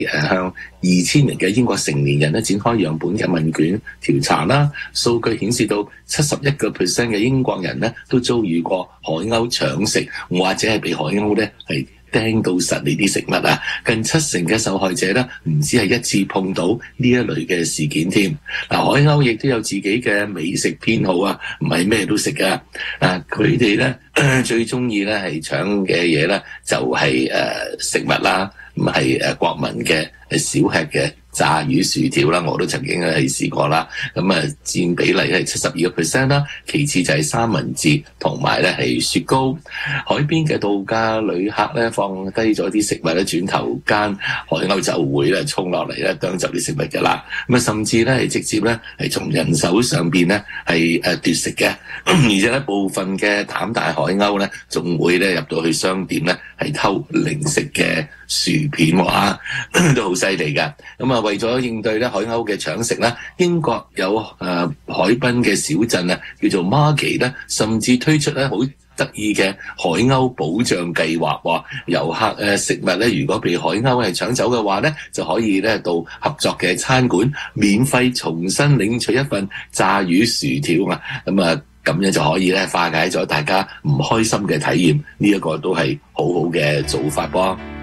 向2000名嘅英國成年人咧展開樣本嘅問卷調查啦，數據顯示到71% 嘅英國人咧都遭遇過海鷗搶食，或者係被海鷗咧係釘到實呢啲食物啊！近70%嘅受害者咧，唔止係一次碰到呢一類嘅事件添。嗱，海鷗亦都有自己嘅美食偏好啊，唔係咩都食噶。佢哋咧最中意咧係搶嘅嘢咧，就係食物啦，唔係國民嘅小吃嘅炸魚薯條啦，我都曾經係試過啦。咁佔比例係72% 啦，其次就係三文治同埋咧係雪糕。海邊嘅度假旅客咧放低咗啲食物咧，轉頭間海鷗就會咧衝落嚟咧啄走啲食物㗎啦。甚至咧係直接咧係從人手上邊咧係奪食嘅，而且咧部分嘅膽大海鷗咧仲會咧入到去商店咧係偷零食嘅薯片喎，都好犀利㗎。為咗應對咧海鷗嘅搶食咧，英國有海濱嘅小鎮啊，叫做 Margate 咧，甚至推出咧好得意嘅海鷗保障計劃喎。遊客食物咧，如果被海鷗係搶走嘅話咧，就可以咧到合作嘅餐館免費重新領取一份炸魚薯條啊。咁樣就可以咧化解咗大家唔開心嘅體驗，呢一個都係好好嘅做法噃。